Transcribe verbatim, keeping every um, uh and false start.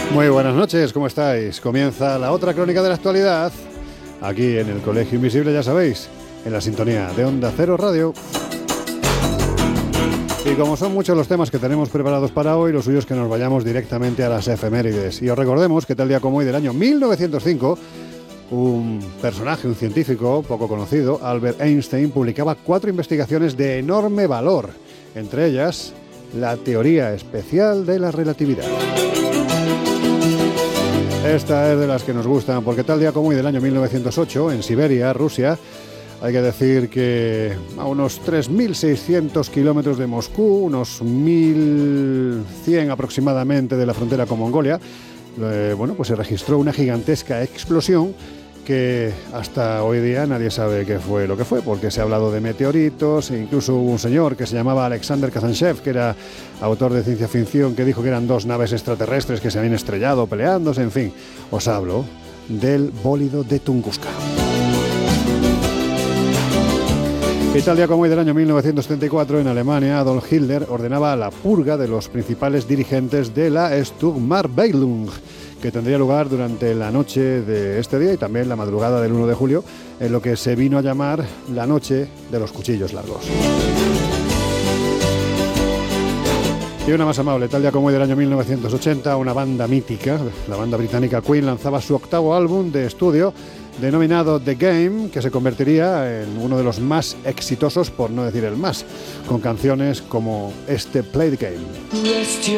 Muy buenas noches, ¿cómo estáis? Comienza la otra crónica de la actualidad, aquí en el Colegio Invisible, ya sabéis, en la sintonía de Onda Cero Radio. Y como son muchos los temas que tenemos preparados para hoy, lo suyo es que nos vayamos directamente a las efemérides. Y os recordemos que tal día como hoy del año mil novecientos cinco, un personaje, un científico poco conocido, Albert Einstein, publicaba cuatro investigaciones de enorme valor, entre ellas la teoría especial de la relatividad. Esta es de las que nos gustan, porque tal día como hoy del año mil novecientos ocho, en Siberia, Rusia, hay que decir que a unos tres mil seiscientos kilómetros de Moscú, unos mil cien aproximadamente de la frontera con Mongolia, eh, bueno, pues se registró una gigantesca explosión que hasta hoy día nadie sabe qué fue lo que fue, porque se ha hablado de meteoritos, e incluso hubo un señor que se llamaba Alexander Kazanchev, que era autor de ciencia ficción, que dijo que eran dos naves extraterrestres que se habían estrellado peleándose, en fin. Os hablo del bólido de Tunguska. Y tal día como hoy del año mil novecientos setenta y cuatro, en Alemania, Adolf Hitler ordenaba la purga de los principales dirigentes de la Sturmabteilung, que tendría lugar durante la noche de este día y también la madrugada del uno de julio, en lo que se vino a llamar la noche de los cuchillos largos. Y una más amable, tal día como hoy del año mil novecientos ochenta, una banda mítica, la banda británica Queen, lanzaba su octavo álbum de estudio denominado The Game, que se convertiría en uno de los más exitosos, por no decir el más, con canciones como este Play the Game.